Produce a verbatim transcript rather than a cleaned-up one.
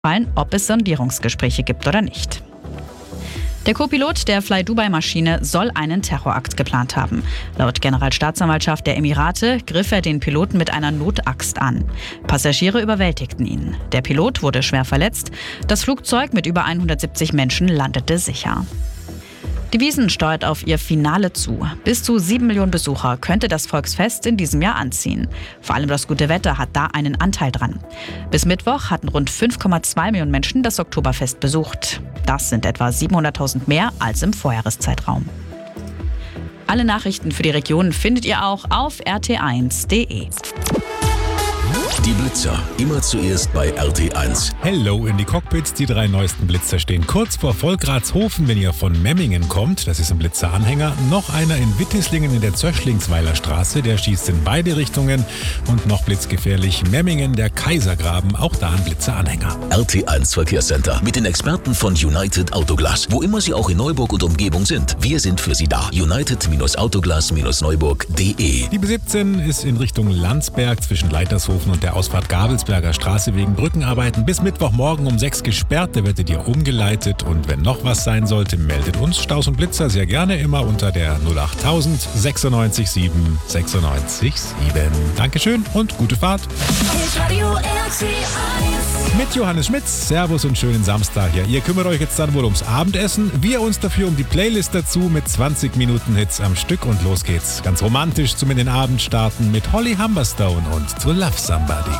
ob es Sondierungsgespräche gibt oder nicht. Der Co-Pilot der Fly Dubai-Maschine soll einen Terrorakt geplant haben. Laut Generalstaatsanwaltschaft der Emirate griff er den Piloten mit einer Notaxt an. Passagiere überwältigten ihn. Der Pilot wurde schwer verletzt. Das Flugzeug mit über hundertsiebzig Menschen landete sicher. Die Wiesn steuert auf ihr Finale zu. Bis zu sieben Millionen Besucher könnte das Volksfest in diesem Jahr anziehen. Vor allem das gute Wetter hat da einen Anteil dran. Bis Mittwoch hatten rund fünf Komma zwei Millionen Menschen das Oktoberfest besucht. Das sind etwa siebenhunderttausend mehr als im Vorjahreszeitraum. Alle Nachrichten für die Region findet ihr auch auf r t eins punkt d e. Die Blitzer, immer zuerst bei R T eins. Hello in die Cockpits, die drei neuesten Blitzer stehen kurz vor Volkratshofen, wenn ihr von Memmingen kommt. Das ist ein Blitzeranhänger. Noch einer in Wittislingen in der Zöschlingsweiler Straße, der schießt in beide Richtungen. Und noch blitzgefährlich Memmingen, der Kaisergraben, auch da ein Blitzeranhänger. R T eins Verkehrscenter mit den Experten von United Autoglas. Wo immer Sie auch in Neuburg und Umgebung sind, wir sind für Sie da. United Autoglas Neuburg punkt d e. Die B siebzehn ist in Richtung Landsberg zwischen Leitershofen und der Ausfahrt Gabelsberger Straße wegen Brückenarbeiten bis Mittwochmorgen um sechs gesperrt. Da werdet ihr umgeleitet und wenn noch was sein sollte, meldet uns Staus und Blitzer sehr gerne immer unter der null acht null null sechsundneunzig sieben sechsundneunzig sieben. Dankeschön und gute Fahrt. Mit Johannes Schmitz. Servus und schönen Samstag hier. Ihr kümmert euch jetzt dann wohl ums Abendessen. Wir uns dafür um die Playlist dazu mit zwanzig Minuten Hits am Stück und los geht's. Ganz romantisch zum in den Abend starten mit Holly Humberstone und To Love Somebody.